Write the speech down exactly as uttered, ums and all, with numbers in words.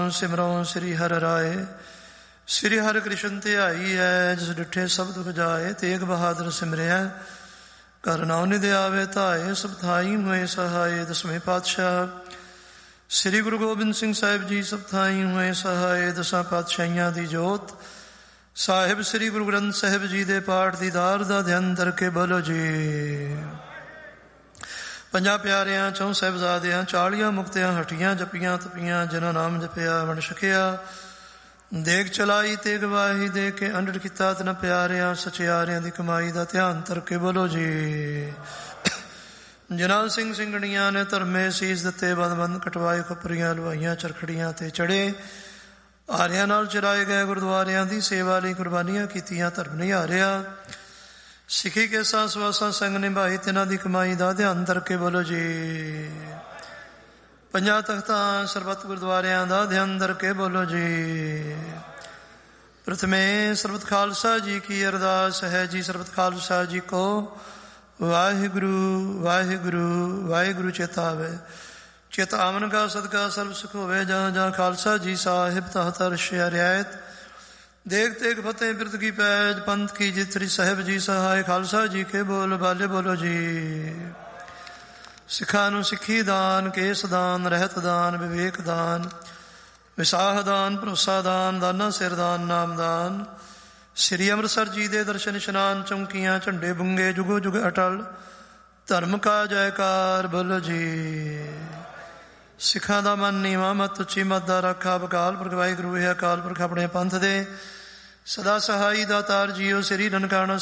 ਸਿਮਰੋ ਸ੍ਰੀ ਹਰਿ ਰਾਏ। ਸ੍ਰੀ ਹਰਿ ਕ੍ਰਿਸ਼ਨ ਧਿਆਈ ਹੈ, ਜਿਸ ਡਿਠੇ ਸਭ ਦੁਖ ਜਾਏ। ਤੇਗ ਬਹਾਦਰ ਸਿਮਰਿਆ, ਘਰ ਨਾਉ ਨਿਧ ਆਵੇ ਧਾਏ। ਸਭ ਥਾਈ ਹੋਏ ਸਹਾਏ। ਦਸਵੇਂ ਪਾਤਸ਼ਾਹ ਸ੍ਰੀ ਗੁਰੂ ਗੋਬਿੰਦ ਸਿੰਘ ਸਾਹਿਬ ਜੀ ਸਭ ਥਾਈ ਹੋਏ ਸਹਾਏ। ਦਸਾਂ ਪਾਤਸ਼ਾਹੀਆਂ ਦੀ ਜੋਤ ਸਾਹਿਬ ਸ੍ਰੀ ਗੁਰੂ ਗ੍ਰੰਥ ਸਾਹਿਬ ਜੀ ਦੇ ਪਾਠ ਦੀ ਦਾਰ ਦਾ ਧਿਆਨ ਕਰਕੇ ਬੋਲੋ ਜੀ। ਪੰਜਾਂ ਪਿਆਰਿਆਂ ਚੌਂ ਸਾਹਿਬਜ਼ਾਦਿਆਂ ਚਾਲੀਆਂ ਮੁਕਤਿਆਂ ਹਟੀਆਂ ਜਪੀਆਂ ਤਪੀਆਂ, ਜਿਨ੍ਹਾਂ ਨਾਮ ਜਪਿਆ ਵੰਡ ਛਕਿਆ। ਦੇਗ ਚਲਾਈ ਤੇ ਗਵਾਹੀ ਦੇ ਕੇ ਅੰਡੜ ਕੀਤਾ ਤਨ ਪਿਆਰਿਆਂ। ਸਚਿਆਰਿਆਂ ਦੀ ਕਮਾਈ ਦਾ ਧਿਆਨ ਕਰਕੇ ਬੋਲੋ ਜੀ। ਜਿਨ੍ਹਾਂ ਸਿੰਘ ਸਿੰਘਣੀਆਂ ਨੇ ਧਰਮੇ ਸੀਸ ਦਿੱਤੇ, ਬੰਦ ਬੰਦ ਕਟਵਾਏ, ਖੱਪਰੀਆਂ ਲਵਾਈਆਂ ਚਰਖੜੀਆਂ ਤੇ ਚੜੇ। ਆਰਿਆਂ ਨਾਲ ਚਰਾਏ ਗਏ ਗੁਰਦੁਆਰਿਆਂ ਦੀ ਸੇਵਾ ਲਈ ਕੁਰਬਾਨੀਆਂ ਕੀਤੀਆਂ, ਧਰਮ ਨਹੀਂ ਹਾਰਿਆ। ਸਿੱਖੀ ਕੇ ਸਾਹ ਸਵਾਸਾਂ ਸੰਗ ਨਿਭਾਈ, ਤਿਨਾਂ ਦੀ ਕਮਾਈ ਦਾ ਧਿਆਨ ਕਰਕੇ ਬੋਲੋ ਜੀ। ਪੰਜਾਂ ਤਖਤਾਂ ਸਰਬੱਤ ਗੁਰਦੁਆਰਿਆਂ ਦਾ ਧਿਆਨ ਕਰਕੇ ਬੋਲੋ ਜੀ। ਪ੍ਰਥਮੇ ਸਰਬਤ ਖਾਲਸਾ ਜੀ ਕੀ ਅਰਦਾਸ ਹੈ ਜੀ। ਸਰਬਤ ਖਾਲਸਾ ਜੀ ਕੋ ਵਾਹਿਗੁਰੂ ਵਾਹਿਗੁਰੂ ਵਾਹਿਗੁਰੂ ਚੇਤਾ ਆਵੇ। ਚਿਤ ਆਮਨ ਕਾ ਸਦਕਾ ਸਰਬ ਸੁਖ ਹੋਵੇ। ਜਾਂ ਜਾਂ ਖਾਲਸਾ ਜੀ ਸਾਹਿਬ ਤਹਤ ਰਸ਼ਿਆ ਰਿਆਇਤ। ਦੇਖ ਤੇਗ ਫਤਿਹ ਬਿਰਦ ਕੀ ਪੈਜ, ਪੰਥ ਕੀ ਜਿਤ। ਸ੍ਰੀ ਸਾਹਿਬ ਜੀ ਸਹਾਇ। ਖਾਲਸਾ ਜੀ ਕੇ ਬੋਲ ਬਾਲੇ ਬੋਲੋ ਜੀ। ਸਿੱਖਾਂ ਨੂੰ ਸਿੱਖੀ ਦਾਨ, ਕੇਸ ਦਾਨ, ਰਹਿਤ ਦਾਨ, ਵਿਵੇਕ ਦਾਨ, ਵਿਸਾਹ ਦਾਨ, ਭਰੋਸਾ ਦਾਨ, ਦਾਨਾ ਸਿਰ ਦਾਨ, ਨਾਮ ਦਾਨ। ਸ੍ਰੀ ਅੰਮ੍ਰਿਤਸਰ ਜੀ ਦੇ ਦਰਸ਼ਨ ਇਸ਼ਨਾਨ, ਚੌਂਕੀਆਂ ਝੰਡੇ ਬੁੰਗੇ, ਜੁਗੋ ਜੁਗ ਅਟਲ ਧਰਮ ਕਾ ਜੈਕਾਰ ਬੋਲੋ ਜੀ। ਸਿੱਖਾਂ ਦਾ ਮਨ ਨੀਵਾਂ, ਮਤ ਉੱਚੀ, ਮਤ ਦਾ ਰਾਖਾ। ਅਕਾਲ ਪੁਰਖ ਵਾਹਿਗੁਰੂ ਹੈ। ਅਕਾਲ ਪੁਰਖ ਆਪਣੇ ਪੰਥ ਦੇ ਸਦਾ ਸਹਾਈ ਦਾਤਾਰ ਜੀਓ। ਸ੍ਰੀ ਨਨਕਾਣਾ